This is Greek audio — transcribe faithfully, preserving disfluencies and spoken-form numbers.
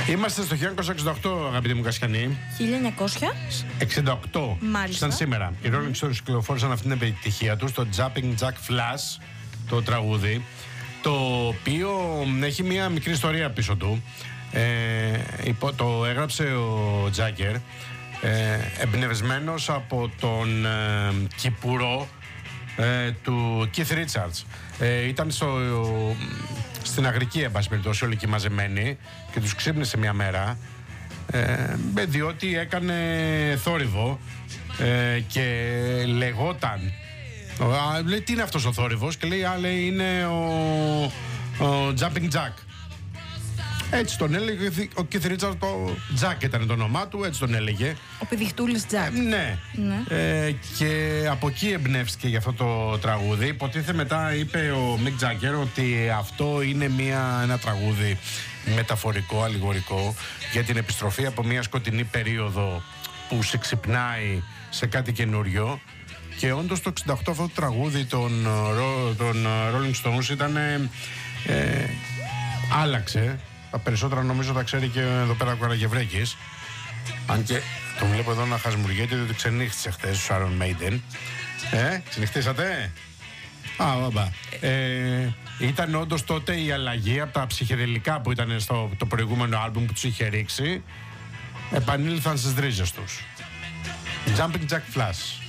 Είμαστε στο χίλια εννιακόσια εξήντα οκτώ, αγαπητοί μου Κασιανοί. χίλια εννιακόσια εξήντα οκτώ. Μάλιστα. Ήταν σήμερα. Οι Rolling Stones κυκλοφόρησαν αυτή την επιτυχία τους, το Jumping Jack Flash, το τραγούδι, το οποίο έχει μια μικρή ιστορία πίσω του. Ε, το έγραψε ο Τζάκερ, ε, εμπνευσμένος από τον ε, κυπουρό ε, του Keith Richards. Ε, ήταν στο, στην Αγρική, εν πάση περιπτώσει, όλοι εκεί μαζεμένοι, και τους ξύπνησε μια μέρα, ε, διότι έκανε θόρυβο ε, και λεγόταν, α, λέει, τι είναι αυτός ο θόρυβος, και λέει, α, λέει, είναι ο, ο Jumping Jack. Έτσι τον έλεγε ο Keith Richards, το Jack ήταν το όνομά του, έτσι τον έλεγε. Ο πηδιχτούλης Jack. Ε, ναι. ναι. Ε, και από εκεί εμπνεύστηκε για αυτό το τραγούδι. Υποτίθεται μετά, είπε ο Mick Jagger, ότι αυτό είναι μια, ένα τραγούδι μεταφορικό, αλληγορικό, για την επιστροφή από μια σκοτεινή περίοδο που σε ξυπνάει σε κάτι καινούριο. Και όντως το εξήντα οκτώ αυτό το τραγούδι των, των Rolling Stones ήταν ε, ε, άλλαξε. Τα περισσότερα νομίζω τα ξέρει και εδώ πέρα ο Καραγευρέκης. Αν και τον βλέπω εδώ να χασμουριέται, διότι ξενύχτησε χθες ο Iron Maiden. Ε, ξενυχτήσατε? Α, μπαμπα. Ε, ήταν όντως τότε η αλλαγή από τα ψυχεδελικά που ήταν στο το προηγούμενο άλμπουμ που τους είχε ρίξει. Επανήλθαν στις ρίζες τους. Jumping Jack Flash.